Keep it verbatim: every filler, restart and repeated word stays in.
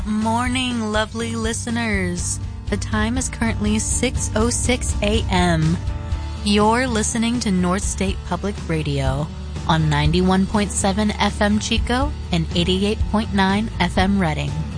morning, lovely listeners. The time is currently six oh six a.m. You're listening to North State Public Radio on ninety-one point seven F M Chico and eighty-eight point nine F M Reading.